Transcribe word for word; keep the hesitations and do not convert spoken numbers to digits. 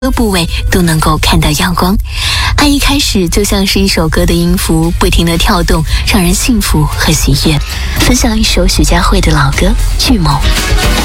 个部位都能够看到阳光。爱一开始就像是一首歌的音符，不停地跳动，让人幸福和喜悦。分享一首许佳慧的老歌《预谋》。